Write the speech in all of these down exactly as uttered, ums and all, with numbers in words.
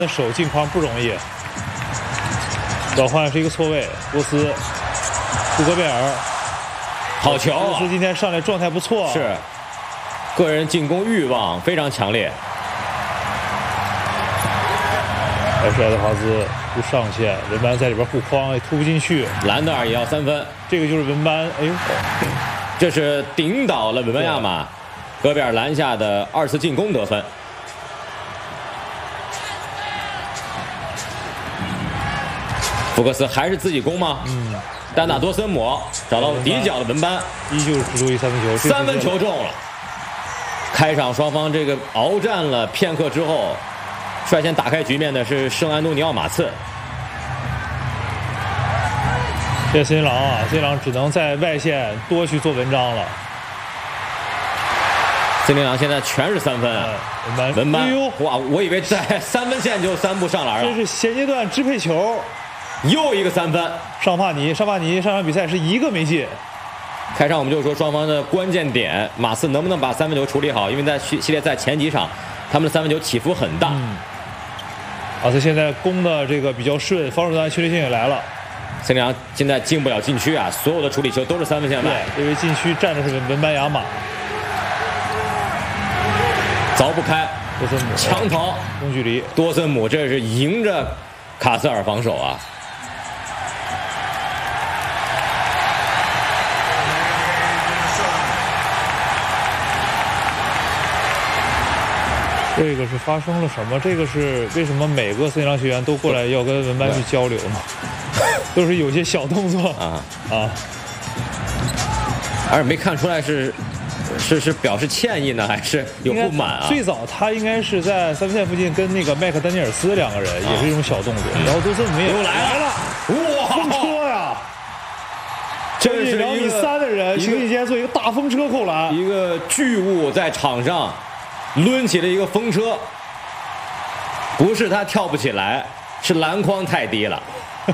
手进框不容易，转换是一个错位，波斯，布格贝尔， 好球、啊！ 波斯今天上来状态不错， 是，个人进攻欲望非常强烈。 还是爱德华兹不上线，文班在里边护框也突不进去， 兰德尔也要三分， 这个就是文班，哎呦， 这是顶倒了文班亚马，戈贝尔篮下的二次进攻得分。福克斯还是自己攻吗？嗯。丹纳多森姆找到底角的文班， 依旧是注意三分球， 三分球中了。开场双方这个鏖战了片刻之后，率先打开局面的是圣安东尼奥马刺。 这新郎啊，新郎只能在外线多去做文章了。 森林狼现在全是三分啊！ 文班， 文班， 哎呦， 哇！我以为在三分线就三步上篮了。 这是衔接段支配球。 又一个三分， 尚帕尼，尚帕尼上场比赛是一个没进。 开场我们就说双方的关键点，马刺能不能把三分球处理好？因为在系列赛前几场，他们的三分球起伏很大。 嗯、马刺现在攻的这个比较顺，防守端确定性也来了。 森林狼现在进不了禁区啊，所有的处理球都是三分线外， 因为禁区站的是文班亚马， 凿不开。 多森姆强投中距离， 多森姆这是迎着卡塞尔防守啊。 这个是发生了什么？这个是为什么每个森林狼学员都过来要跟文班去交流呢？都是有些小动作啊啊， 而没看出来是是是表示歉意呢，还是有不满啊？ 最早他应该是在三分线附近跟那个麦克丹尼尔斯两个人、啊、也是这种小动作，嗯、然后多森姆也又来了， 哇，风车呀！这是两米三的人，行进间做一个大风车扣篮， 一个巨物在场上抡起了一个风车，不是他跳不起来，是篮筐太低了。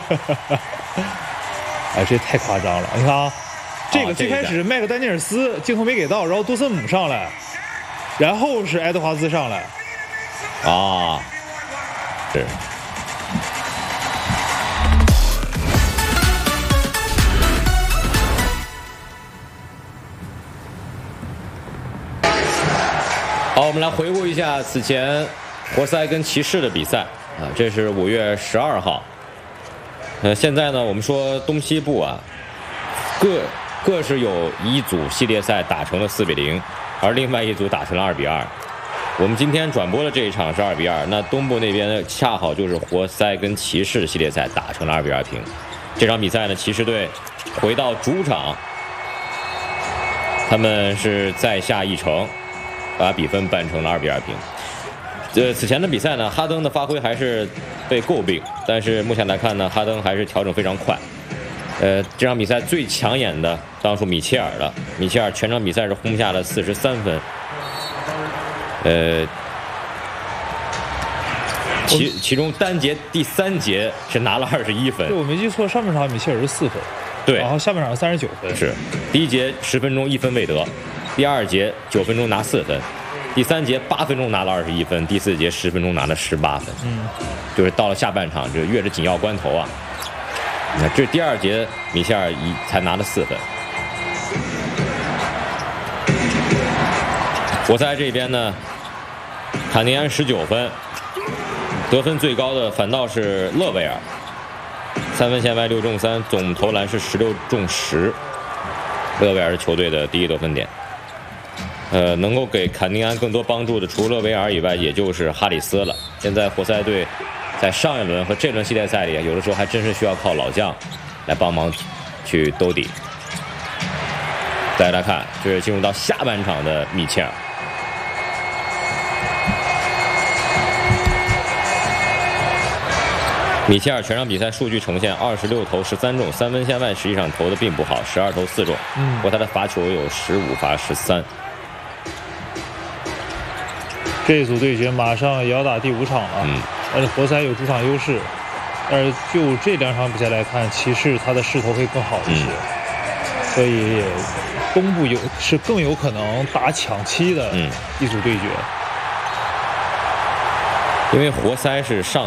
哎，这太夸张了！你看啊，这个最开始麦克丹尼尔斯镜头没给到，然后多森姆上来，然后是爱德华兹上来。 啊，是。好，我们来回顾一下此前活塞跟骑士的比赛啊，这是五月十二号。呃，现在呢，我们说东西部啊，各各是有一组系列赛打成了四比零，而另外一组打成了二比二。我们今天转播的这一场是二比二，那东部那边呢，恰好就是活塞跟骑士的系列赛打成了二比二平。这场比赛呢，骑士队回到主场，他们是再下一城，把比分扳成了二比二平。呃，此前的比赛呢，哈登的发挥还是被诟病，但是目前来看呢，哈登还是调整非常快。呃，这场比赛最抢眼的当属米切尔了，米切尔全场比赛是轰下了四十三分。呃，其其中单节第三节是拿了二十一分。 对，我没记错，上半场米切尔是四分， 对， 然后下半场三十九分。 是，第一节十分钟一分未得，第二节九分钟拿四分。第三节八分钟拿了二十一分，第四节十分钟拿了十八分。 嗯， 就是到了下半场，就越是紧要关头啊。你看，这第二节米切尔一才拿了四分。活塞这边呢，坎尼安十九分，得分最高的反倒是勒维尔，三分线外六中三，总投篮是十六中十。勒维尔是球队的第一得分点。呃，能够给坎尼安更多帮助的，除了维尔以外，也就是哈里斯了。现在活塞队在上一轮和这轮系列赛里，有的时候还真是需要靠老将来帮忙去兜底。再来看，这是进入到下半场的米切尔。米切尔全场比赛数据呈现二十六投十三中，三分线外实际上投的并不好，十二投四中。嗯，不过他的罚球有十五罚十三。 这组对决马上也要打第五场了，嗯，而且活塞有主场优势，但是就这两场比赛来看，骑士他的势头会更好一些，嗯、所以东部有是更有可能打抢七的一组对决。 嗯、 因为活塞是上